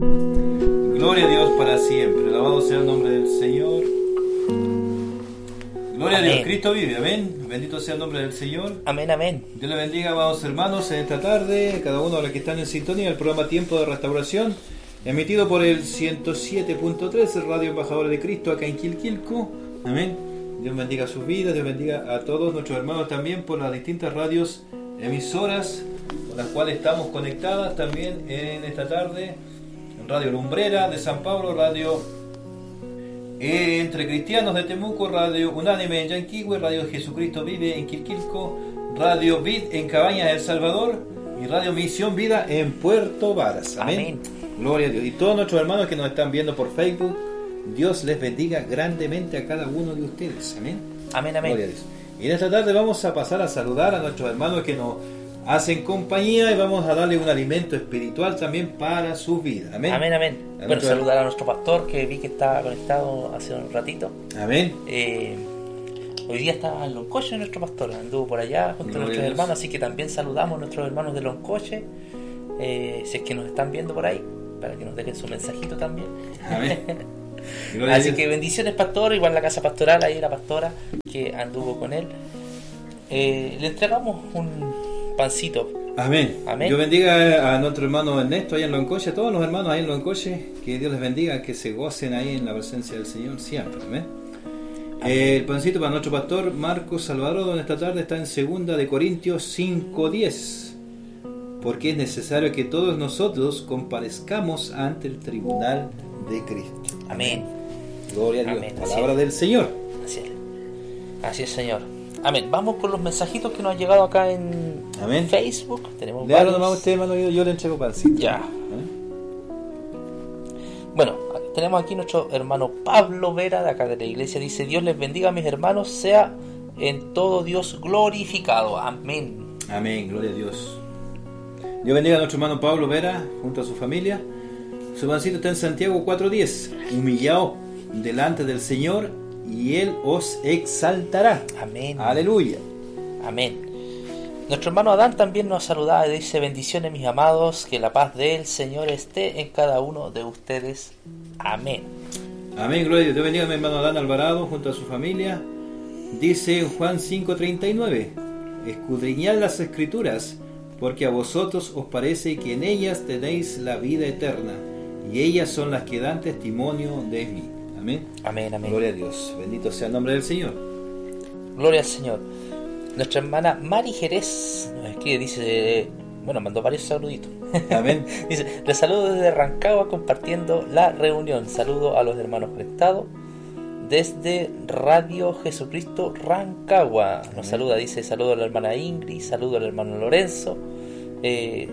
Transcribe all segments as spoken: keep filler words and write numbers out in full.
Gloria a Dios para siempre. Alabado sea el nombre del Señor. Gloria amén. A Dios. Cristo vive. Amén. Bendito sea el nombre del Señor. Amén, amén. Dios le bendiga, amados hermanos, en esta tarde. Cada uno de los que están en sintonía. El programa Tiempo de Restauración. Emitido por el ciento siete punto tres, Radio Embajadores de Cristo, acá en Quilquilco. Amén. Dios bendiga sus vidas. Dios bendiga a todos nuestros hermanos también por las distintas radios emisoras con las cuales estamos conectadas también en esta tarde. Radio Lumbrera de San Pablo, Radio Entre Cristianos de Temuco, Radio Unánime en Yanquihue, Radio Jesucristo Vive en Quilquilco, Radio Vid en Cabañas, El Salvador y Radio Misión Vida en Puerto Varas. Amén. Amén. Gloria a Dios. Y todos nuestros hermanos que nos están viendo por Facebook, Dios les bendiga grandemente a cada uno de ustedes. Amén. Amén, amén. Gloria a Dios. Y en esta tarde vamos a pasar a saludar a nuestros hermanos que nos hacen compañía y vamos a darle un alimento espiritual también para sus vidas. Amén. Amén, amén. A bueno, saludar a nuestro pastor que vi que estaba conectado hace un ratito. Amén. Eh, hoy día está en Loncoche nuestro pastor, anduvo por allá junto a nuestros hermanos, así que también saludamos a nuestros hermanos de Loncoche, eh, si es que nos están viendo por ahí, para que nos dejen su mensajito también. Amén. Así que bendiciones, pastor, igual la casa pastoral, ahí la pastora que anduvo con él. Eh, le entregamos un pancito. Amén. Amén. Dios bendiga a nuestro hermano Ernesto allá en Loncoche, a todos los hermanos ahí en Loncoche, que Dios les bendiga, que se gocen ahí en la presencia del Señor siempre. Amén. Amén. Eh, el pancito para nuestro pastor Marcos Salvador, donde esta tarde está en segunda de Corintios cinco diez, porque es necesario que todos nosotros comparezcamos ante el tribunal de Cristo. Amén. Gloria a Dios. Amén. Palabra es. Del Señor. Así es. Así es, Señor. Amén. Vamos con los mensajitos que nos han llegado acá en Amén. Facebook. Tenemos le hablo nomás a usted, hermano, yo, yo le entrego pancito. Ya. ¿Eh? Bueno, tenemos aquí nuestro hermano Pablo Vera, de acá de la iglesia. Dice: Dios les bendiga, mis hermanos, sea en todo Dios glorificado. Amén. Amén, gloria a Dios. Dios bendiga a nuestro hermano Pablo Vera, junto a su familia. Su pancito está en Santiago cuatro diez. Humillaos delante del Señor y Él os exaltará. Amén. Aleluya. Amén. Nuestro hermano Adán también nos saluda y dice: bendiciones, mis amados, que la paz del Señor esté en cada uno de ustedes. Amén. Amén, gloria a Dios. Dios bendiga a mi hermano Adán Alvarado junto a su familia. Dice Juan cinco treinta y nueve: escudriñad las Escrituras, porque a vosotros os parece que en ellas tenéis la vida eterna, y ellas son las que dan testimonio de mí. Amén. Amén, amén. Gloria a Dios. Bendito sea el nombre del Señor. Gloria al Señor. Nuestra hermana Mari Jerez nos escribe, dice, bueno, mandó varios saluditos. Amén. Dice: les saludo desde Rancagua compartiendo la reunión. Saludo a los hermanos conectados desde Radio Jesucristo Rancagua. Nos Amén. Saluda, dice: saludo a la hermana Ingrid, saludo al hermano Lorenzo. Eh,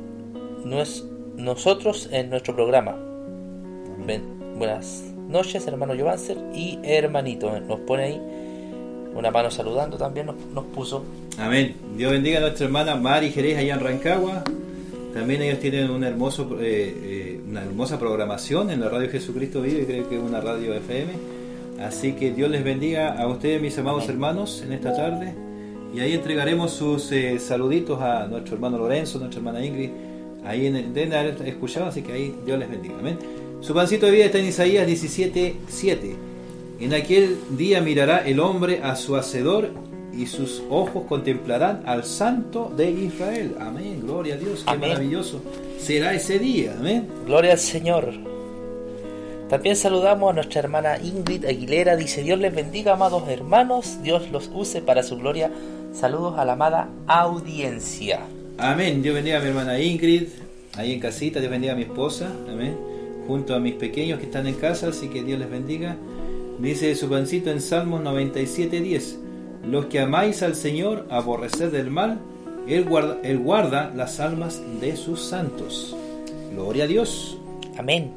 no es nosotros en nuestro programa. Ben, buenas noches, hermano Giovancer y hermanito. Nos pone ahí una mano saludando, también nos, nos puso. Amén. Dios bendiga a nuestra hermana Mari Jerez allá en Rancagua. También ellos tienen un hermoso, eh, eh, una hermosa programación en la Radio Jesucristo Vive, creo que es una radio F M. Así que Dios les bendiga a ustedes, mis amados Amén. Hermanos, en esta tarde. Y ahí entregaremos sus eh, saluditos a nuestro hermano Lorenzo, nuestra hermana Ingrid. Ahí en el, deben haber escuchado, así que ahí Dios les bendiga. Amén. Su pancito de vida está en Isaías diecisiete siete. En aquel día mirará el hombre a su hacedor y sus ojos contemplarán al Santo de Israel. Amén. Gloria a Dios. Qué Amén. Maravilloso será ese día. Amén. Gloria al Señor. También saludamos a nuestra hermana Ingrid Aguilera. Dice: Dios les bendiga, amados hermanos. Dios los use para su gloria. Saludos a la amada audiencia. Amén. Dios bendiga a mi hermana Ingrid ahí en casita. Dios bendiga a mi esposa. Amén. Junto a mis pequeños que están en casa. Así que Dios les bendiga. Dice su pancito en Salmos noventa y siete diez: los que amáis al Señor, aborreced del mal, Él guarda, Él guarda las almas de sus santos. Gloria a Dios. Amén.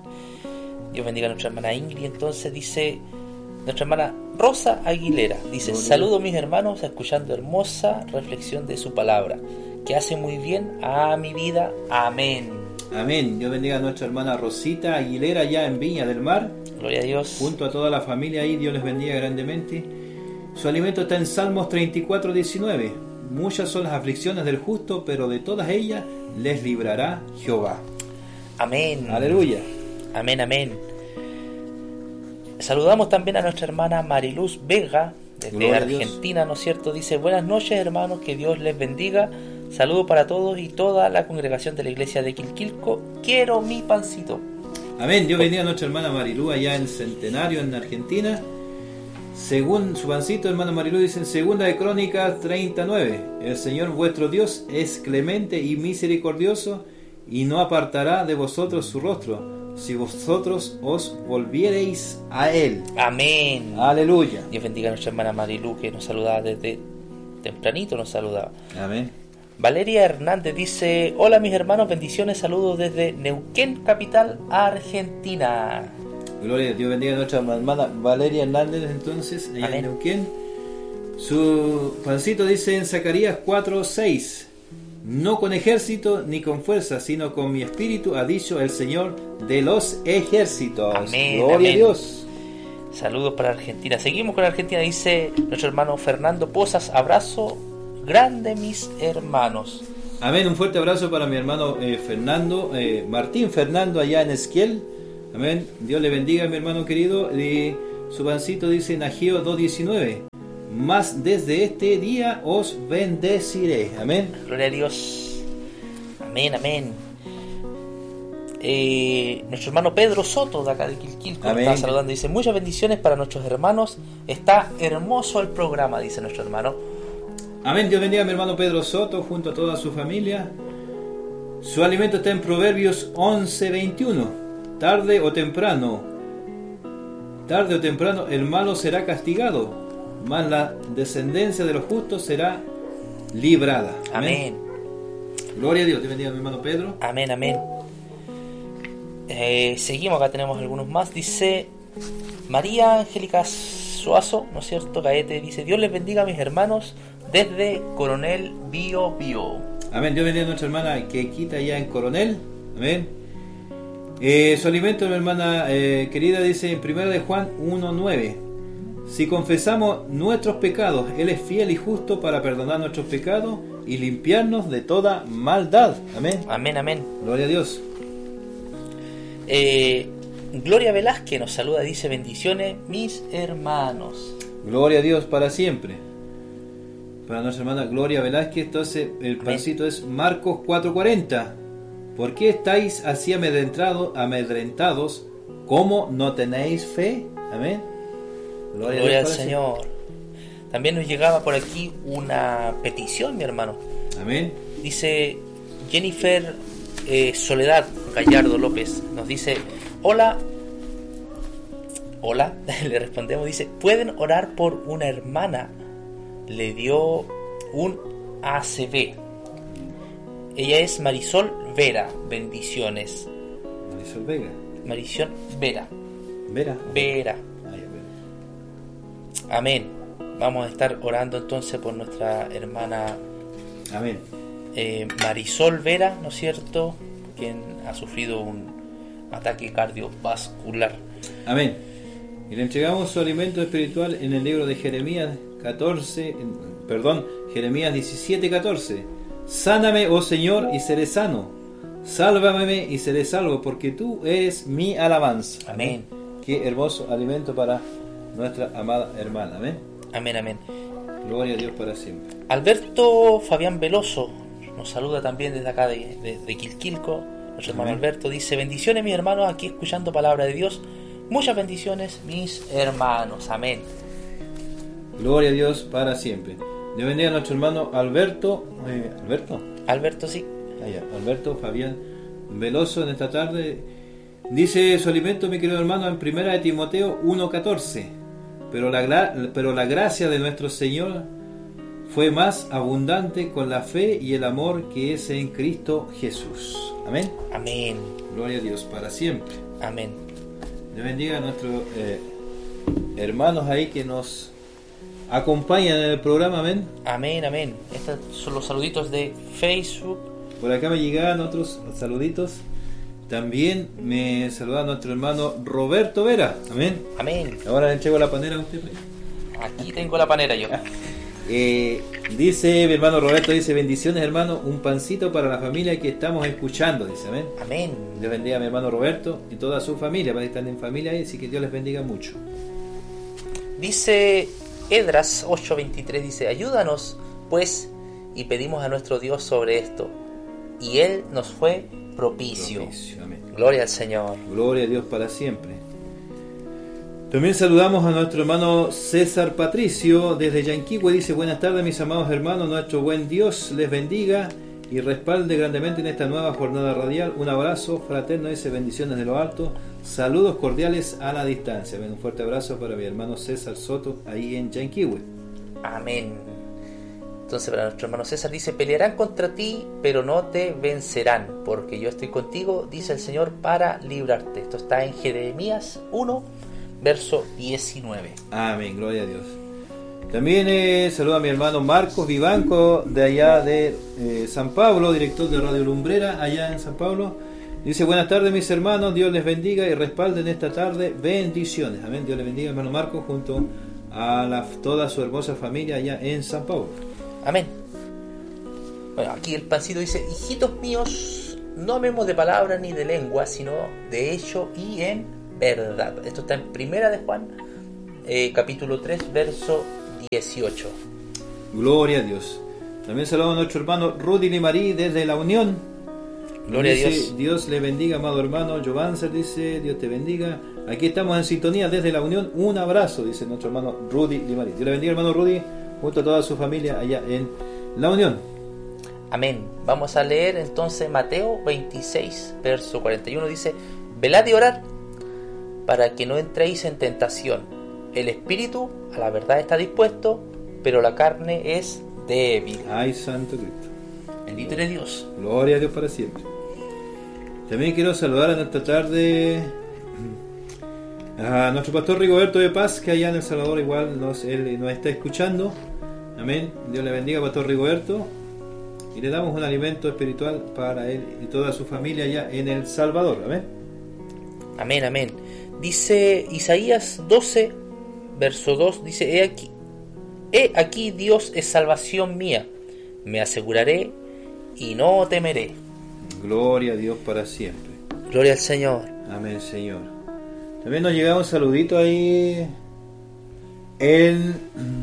Dios bendiga a nuestra hermana Ingrid. Entonces dice nuestra hermana Rosa Aguilera, dice: saludo, mis hermanos, escuchando hermosa reflexión de su palabra, que hace muy bien a mi vida. Amén. Amén. Dios bendiga a nuestra hermana Rosita Aguilera allá en Viña del Mar. Gloria a Dios. Junto a toda la familia ahí, Dios les bendiga grandemente. Su alimento está en Salmos treinta y cuatro diecinueve. Muchas son las aflicciones del justo, pero de todas ellas les librará Jehová. Amén. Aleluya. Amén, amén. Saludamos también a nuestra hermana Mariluz Vega, desde Gloria a Argentina, ¿no es cierto? Dice, buenas noches hermanos, que Dios les bendiga. Saludo para todos y toda la congregación de la iglesia de Quilquilco. Quiero mi pancito. Amén. Dios bendiga a nuestra hermana Marilú allá en Centenario, en Argentina. Según su pancito, hermana Marilú, dice en segunda de Crónicas treinta y nueve, el Señor vuestro Dios es clemente y misericordioso, y no apartará de vosotros su rostro, si vosotros os volviereis a Él. Amén. Aleluya. Dios bendiga a nuestra hermana Marilú, que nos saludaba desde tempranito, nos saludaba. Amén. Valeria Hernández dice, hola mis hermanos, bendiciones, saludos desde Neuquén, capital, Argentina. Gloria a Dios, bendiga a nuestra hermana Valeria Hernández, entonces, allá Amén. en Neuquén. Su pancito dice en Zacarías cuatro seis, no con ejército ni con fuerza, sino con mi espíritu, ha dicho el Señor de los ejércitos. Amén, Gloria amén. a Dios. Saludos para Argentina. Seguimos con Argentina, dice nuestro hermano Fernando Pozas, abrazo grande mis hermanos. Amén, un fuerte abrazo para mi hermano eh, Fernando, eh, Martín Fernando allá en Esquiel. Amén, Dios le bendiga a mi hermano querido. Y su pancito dice en Ageo dos diecinueve, mas desde este día os bendeciré. Amén. Gloria a Dios. Amén, amén. Eh, nuestro hermano Pedro Soto de acá de Quilquilco nos Amén. está saludando, dice muchas bendiciones para nuestros hermanos, está hermoso el programa, dice nuestro hermano. Amén, Dios bendiga a mi hermano Pedro Soto junto a toda su familia. Su alimento está en Proverbios once veintiuno, tarde o temprano, tarde o temprano el malo será castigado, mas la descendencia de los justos será librada. Amén. Gloria a Dios, Dios bendiga a mi hermano Pedro. Amén, amén. Eh, seguimos, acá tenemos algunos más. Dice María Angélica Suazo, ¿no es cierto? Gaete dice, Dios les bendiga a mis hermanos desde Coronel Bio Bio. Amén, Dios bendiga a nuestra hermana que quita allá en Coronel. Amén. Eh, su alimento, mi hermana eh, querida, dice en primera de Juan uno nueve, si confesamos nuestros pecados, Él es fiel y justo para perdonar nuestros pecados y limpiarnos de toda maldad. Amén. Amén, amén. Gloria a Dios. Eh, Gloria Velázquez nos saluda, dice bendiciones mis hermanos. Gloria a Dios para siempre. Para nuestra hermana Gloria Velázquez, entonces el pancito es Marcos cuatro cuarenta. ¿Por qué estáis así amedrentados, amedrentados? ¿Cómo no tenéis fe? Amén. Gloria, Gloria al Señor. También nos llegaba por aquí una petición, mi hermano. Amén. Dice Jennifer eh, Soledad Gallardo López, nos dice, hola, hola, le respondemos, dice, ¿pueden orar por una hermana? Le dio un A C V. Ella es Marisol Vera, bendiciones. Marisol Vega. Marisol Vera. Vera. Vera. Ah, ya, Vera. Amén. Vamos a estar orando entonces por nuestra hermana Amén. eh, Marisol Vera, ¿no es cierto? Quien ha sufrido un ataque cardiovascular. Amén. Y le entregamos su alimento espiritual en el libro de Jeremías catorce, perdón, Jeremías diecisiete catorce. Sáname, oh Señor, y seré sano. Sálvame y seré salvo, porque tú eres mi alabanza. Amén. Qué hermoso alimento para nuestra amada hermana. Amén. Amén, amén. Gloria a Dios para siempre. Alberto Fabián Veloso nos saluda también desde acá de, de, de Quilquilco. Nuestro hermano Alberto dice, bendiciones mis hermanos, aquí escuchando palabra de Dios. Muchas bendiciones mis hermanos. Amén. Gloria a Dios para siempre. Dios bendiga a nuestro hermano Alberto. Eh, ¿Alberto? Alberto, sí. Ah, ya. Alberto Fabián Veloso en esta tarde. Dice su alimento, mi querido hermano, en primera de Timoteo uno catorce. Pero la, pero la gracia de nuestro Señor fue más abundante con la fe y el amor que es en Cristo Jesús. Amén. Amén. Gloria a Dios para siempre. Amén. Dios bendiga a nuestros eh, hermanos ahí que nos acompañan en el programa. Amén. Amén, amén. Estos son los saluditos de Facebook. Por acá me llegaban otros saluditos. También me saluda nuestro hermano Roberto Vera. Amén. Amén. Ahora le entrego la panera a usted. Aquí tengo la panera yo. Eh, dice mi hermano Roberto, dice bendiciones hermano, un pancito para la familia que estamos escuchando, dice, amén. Amén. Dios bendiga a mi hermano Roberto y toda su familia, para que están en familia ahí, así que Dios les bendiga mucho. Dice Edras ocho veintitrés, dice, ayúdanos pues y pedimos a nuestro Dios sobre esto, y Él nos fue propicio. Propicio, amén. Gloria al Señor. Gloria a Dios para siempre. También saludamos a nuestro hermano César Patricio desde Yanquihue, dice buenas tardes mis amados hermanos, nuestro buen Dios les bendiga y respalde grandemente en esta nueva jornada radial. Un abrazo fraterno, dice bendiciones de lo alto, saludos cordiales a la distancia. Un fuerte abrazo para mi hermano César Soto ahí en Yanquihue. Amén. Entonces para nuestro hermano César dice, pelearán contra ti, pero no te vencerán, porque yo estoy contigo, dice el Señor, para librarte. Esto está en Jeremías uno, verso diecinueve. Amén, gloria a Dios. También eh, saludo a mi hermano Marcos Vivanco de allá de eh, San Pablo, director de Radio Lumbrera allá en San Pablo. Dice buenas tardes mis hermanos, Dios les bendiga y respalden esta tarde, bendiciones. Amén, Dios les bendiga hermano Marcos junto a la, toda su hermosa familia allá en San Pablo. Amén. Bueno, aquí el pancito dice, hijitos míos, no amemos de palabra ni de lengua, sino de hecho y en verdad. Esto está en Primera de Juan, eh, capítulo tres, verso dieciocho. Gloria a Dios. También saludamos a nuestro hermano Rudy Limarí desde La Unión. Gloria dice, a Dios. Dios le bendiga, amado hermano. Jovanser dice, Dios te bendiga. Aquí estamos en sintonía desde La Unión. Un abrazo, dice nuestro hermano Rudy Limarí. Dios le bendiga, hermano Rudy, junto a toda su familia allá en La Unión. Amén. Vamos a leer entonces Mateo veintiséis, verso cuarenta y uno. Dice, velad y orad para que no entréis en tentación. El espíritu a la verdad está dispuesto, pero la carne es débil. Ay, Santo Cristo. Bendito eres Dios. Gloria a Dios para siempre. También quiero saludar en esta tarde a nuestro pastor Rigoberto de Paz, que allá en El Salvador igual nos, él nos está escuchando. Amén. Dios le bendiga, pastor Rigoberto. Y le damos un alimento espiritual para él y toda su familia allá en El Salvador. Amén. Amén, amén. Dice Isaías doce, verso dos, dice, he aquí, he aquí Dios es salvación mía, me aseguraré y no temeré. Gloria a Dios para siempre. Gloria al Señor. Amén, Señor. También nos llega un saludito ahí en,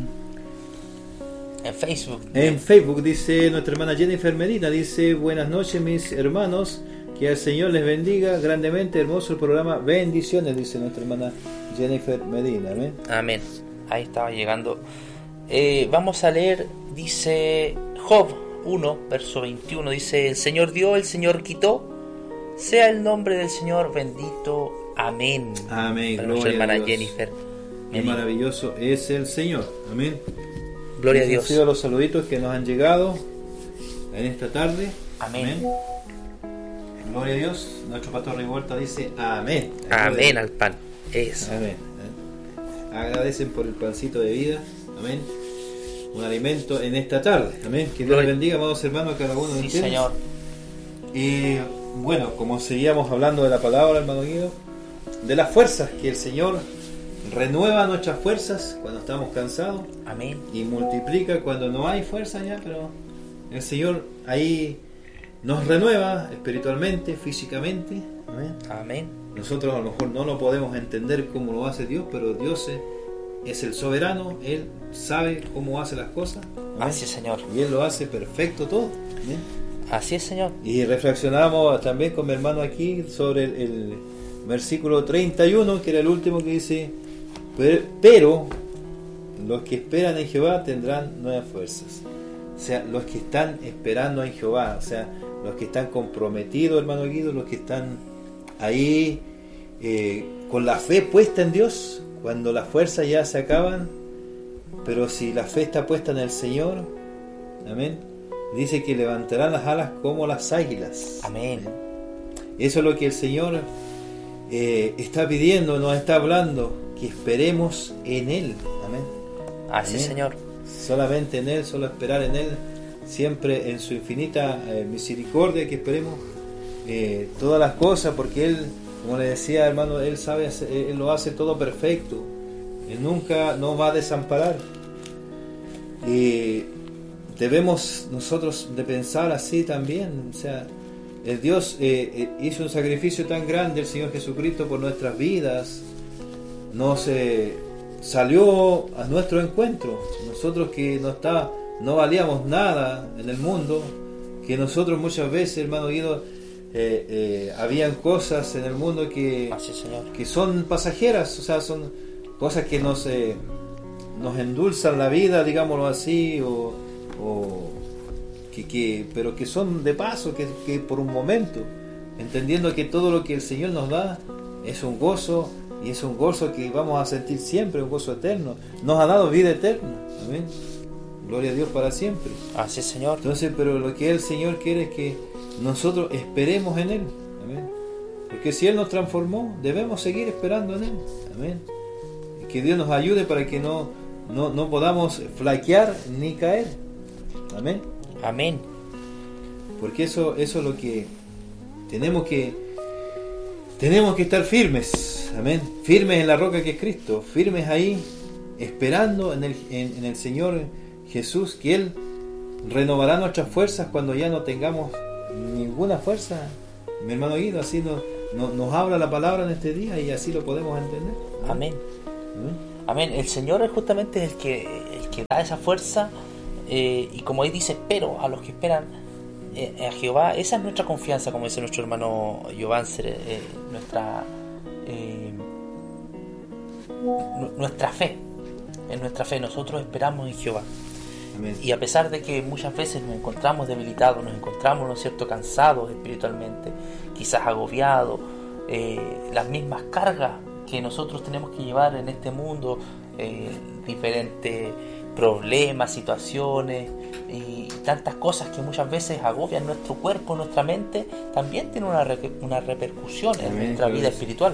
en Facebook. En Facebook dice nuestra hermana Jennifer Medina, dice buenas noches mis hermanos, que el Señor les bendiga grandemente, hermoso el programa, bendiciones, dice nuestra hermana Jennifer Medina. Amén. Amén. Ahí estaba llegando. Eh, vamos a leer, dice Job uno, verso veintiuno, dice, el Señor dio, el Señor quitó, sea el nombre del Señor bendito. Amén. Amén. Para Gloria nuestra hermana a Dios. Jennifer. Qué maravilloso es el Señor. Amén. Gloria a Esos Dios. han sido los saluditos que nos han llegado en esta tarde. Amén. Amén. Gloria a Dios. Nuestro pastor Rivolta dice amén. Amén al pan. Eso. Amén. Agradecen por el pancito de vida. Amén. Un alimento en esta tarde. Amén. Que Dios les bendiga, amados hermanos, a cada uno de Sí, ustedes. Señor. Y bueno, como seguíamos hablando de la palabra, hermano Guido, de las fuerzas, que el Señor renueva nuestras fuerzas cuando estamos cansados. Amén. Y multiplica cuando no hay fuerza ya, pero el Señor ahí nos renueva espiritualmente, físicamente. Amén. Amén. Nosotros a lo mejor no lo podemos entender cómo lo hace Dios, pero Dios es, es el soberano, Él sabe cómo hace las cosas. Amén. Así es, Señor. Y Él lo hace perfecto todo. Amén. Así es, Señor. Y reflexionamos también con mi hermano aquí sobre el, el versículo treinta y uno, que era el último, que dice, pero, pero los que esperan en Jehová tendrán nuevas fuerzas. O sea, los que están esperando en Jehová, o sea, los que están comprometidos, hermano Guido, los que están ahí eh, con la fe puesta en Dios, cuando las fuerzas ya se acaban, pero si la fe está puesta en el Señor, amén, dice que levantarán las alas como las águilas. Amén. Eso es lo que el Señor eh, está pidiendo, nos está hablando, que esperemos en Él. Amén. Así es, Amén. Señor. Solamente en Él, solo esperar en Él, siempre en su infinita eh, misericordia, que esperemos eh, todas las cosas, porque Él, como le decía, hermano, Él sabe, hacer, Él lo hace todo perfecto. Él nunca nos va a desamparar. Y debemos nosotros de pensar así también. O sea, el Dios eh, hizo un sacrificio tan grande, el Señor Jesucristo, por nuestras vidas. Nos eh, salió a nuestro encuentro. Nosotros que no, está, no valíamos nada en el mundo, que nosotros muchas veces, hermano Guido, eh, eh, habían cosas en el mundo que, Así, Señor. que son pasajeras, o sea, son cosas que nos, eh, nos endulzan la vida, digámoslo así, o, o que, que, pero que son de paso, que, que por un momento, entendiendo que todo lo que el Señor nos da es un gozo, y es un gozo que vamos a sentir siempre, un gozo eterno. Nos ha dado vida eterna, amén. Gloria a Dios para siempre. Así, Señor. Entonces, pero lo que el Señor quiere es que nosotros esperemos en Él, amén. Porque si Él nos transformó, debemos seguir esperando en Él, amén. Y que Dios nos ayude para que no, no, no podamos flaquear ni caer, amén. Amén. Porque eso, eso es lo que tenemos que tenemos que estar firmes, amén, firmes en la roca que es Cristo, firmes ahí, esperando en el, en, en el Señor Jesús, que Él renovará nuestras fuerzas cuando ya no tengamos ninguna fuerza. Mi hermano Guido, así nos, nos, nos habla la palabra en este día y así lo podemos entender. Amén. Amén. Amén. El Señor es justamente el que, el que da esa fuerza, eh, y como ahí dice, pero a los que esperan eh, a Jehová, esa es nuestra confianza, como dice nuestro hermano Giovanni, eh, nuestra eh, nuestra fe, en nuestra fe, nosotros esperamos en Jehová. Amén. Y a pesar de que muchas veces nos encontramos debilitados, nos encontramos, ¿no es cierto?, cansados espiritualmente, quizás agobiados, eh, las mismas cargas que nosotros tenemos que llevar en este mundo, eh, diferentes problemas, situaciones y tantas cosas que muchas veces agobian nuestro cuerpo, nuestra mente, también tienen una, re- una repercusión en Amén, nuestra vida Dios. espiritual.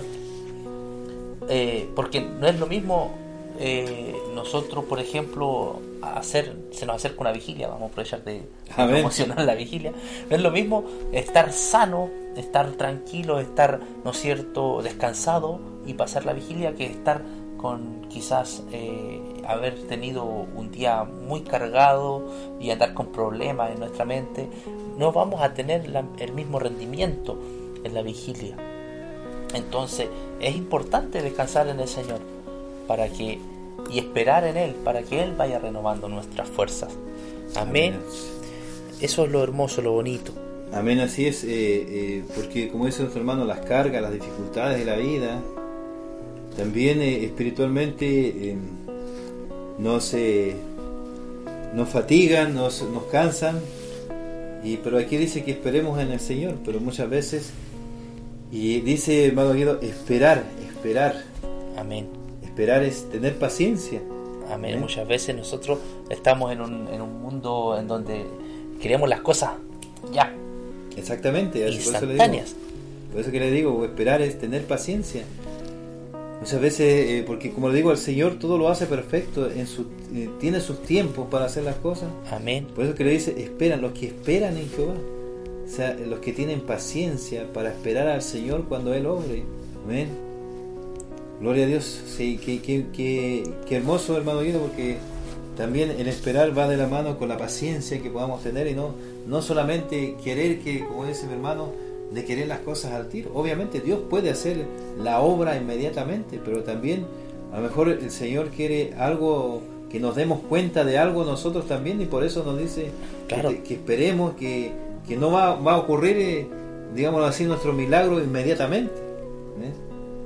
Eh, porque no es lo mismo eh, nosotros, por ejemplo, hacer, se nos acerca una vigilia, vamos a aprovechar de, de Amén. promocionar la vigilia. No es lo mismo estar sano, estar tranquilo, estar, ¿no es cierto?, descansado y pasar la vigilia, que estar con quizás eh, haber tenido un día muy cargado y andar con problemas en nuestra mente. No vamos a tener la, el mismo rendimiento en la vigilia. Entonces es importante descansar en el Señor para que y esperar en Él, para que Él vaya renovando nuestras fuerzas. Amén. Amén. Eso es lo hermoso, lo bonito. Amén, así es, eh, eh, porque como dice nuestro hermano, las cargas, las dificultades de la vida, también eh, espiritualmente eh, nos, eh, nos fatigan, nos, nos cansan, y, pero aquí dice que esperemos en el Señor, pero muchas veces, y dice, hermano Guido, esperar, esperar, Amén. esperar es tener paciencia. Amén. Amén. Muchas veces nosotros estamos en un, en un mundo en donde queremos las cosas ya, Exactamente, así, por eso le digo, instantáneas. por eso que le digo, esperar es tener paciencia. Muchas veces, eh, porque como le digo, el Señor todo lo hace perfecto, en su, eh, tiene sus tiempos para hacer las cosas. Amén. Por eso que le dice, esperan, los que esperan en Jehová, o sea, los que tienen paciencia para esperar al Señor cuando Él obre. Amén. Gloria a Dios. Sí, qué, qué, qué, qué hermoso, hermano Guido, porque también el esperar va de la mano con la paciencia que podamos tener, y no, no solamente querer que, como dice mi hermano, de querer las cosas al tiro. Obviamente Dios puede hacer la obra inmediatamente, pero también a lo mejor el Señor quiere algo, que nos demos cuenta de algo nosotros también, y por eso nos dice Claro. que, que esperemos, que, que no va, va a ocurrir, eh, digámoslo así, nuestro milagro inmediatamente. ¿Ves?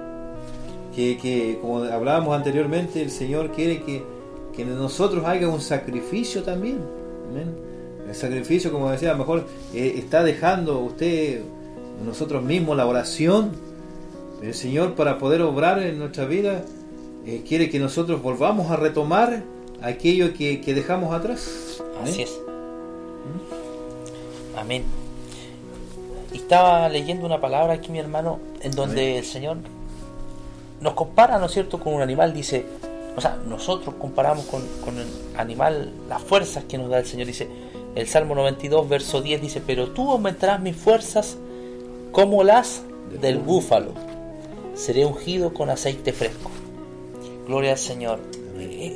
Que, que como hablábamos anteriormente, el Señor quiere que, que nosotros haga un sacrificio también. ¿Amén? El sacrificio, como decía, a lo mejor eh, está dejando usted, nosotros mismos, la oración. El Señor, para poder obrar en nuestra vida, eh, quiere que nosotros volvamos a retomar aquello que, que dejamos atrás. ¿Amén? Así es. Amén. Y estaba leyendo una palabra aquí, mi hermano, en donde Amén. el Señor nos compara, ¿no es cierto?, con un animal. Dice, o sea, nosotros comparamos con, con el animal las fuerzas que nos da el Señor. Dice, el Salmo noventa y dos, verso diez, dice, pero tú aumentarás mis fuerzas como las del búfalo. Seré ungido con aceite fresco. Gloria al Señor. Eh,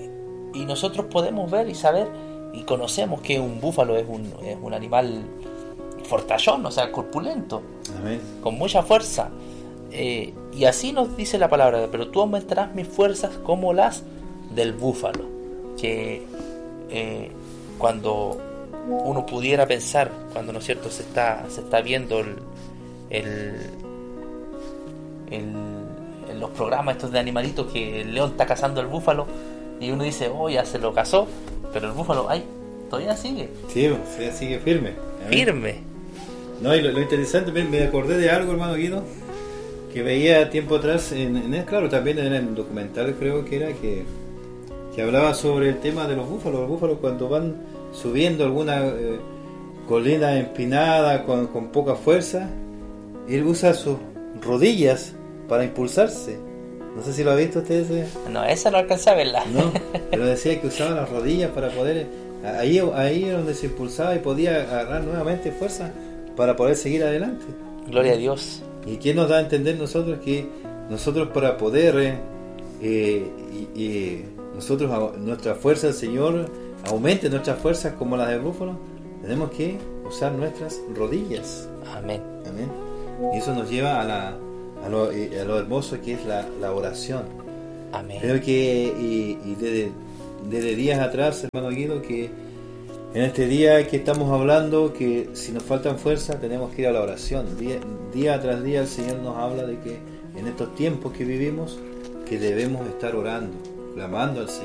y nosotros podemos ver y saber y conocemos que un búfalo es un, es un animal fortachón, o sea, corpulento, Amén. con mucha fuerza. Eh, y así nos dice la palabra, pero tú aumentarás mis fuerzas como las del búfalo. Que eh, cuando uno pudiera pensar, cuando no es cierto se está, se está viendo el, el, el, en los programas estos de animalitos que el león está cazando al búfalo y uno dice, oh, ya se lo cazó, pero el búfalo, ay, todavía sigue. Sí, pues, sigue firme. Amén. Firme. No, y lo, lo interesante, me, me acordé de algo, hermano Guido, que veía tiempo atrás, en, en claro, también en el documental creo que era, que, que hablaba sobre el tema de los búfalos. Los búfalos cuando van subiendo alguna eh, colina empinada con, con poca fuerza, él usa sus rodillas para impulsarse. No sé si lo ha visto usted ese. No, esa no alcancé a verla. No, pero decía que usaba las rodillas para poder, ahí, ahí es donde se impulsaba y podía agarrar nuevamente fuerza para poder seguir adelante. Gloria a Dios. ¿Y quién nos da a entender nosotros que nosotros para poder eh, eh, y, y nosotros nuestra fuerza, el Señor aumente nuestras fuerzas como las del búfalo, tenemos que usar nuestras rodillas? Amén. Amén. Y eso nos lleva a la a lo, a lo hermoso que es la, la oración. Amén. Creo que y, y desde, desde días atrás, hermano Guido, que en este día que estamos hablando, que si nos faltan fuerzas tenemos que ir a la oración. Día, día tras día el Señor nos habla de que en estos tiempos que vivimos, que debemos estar orando, clamando al Señor.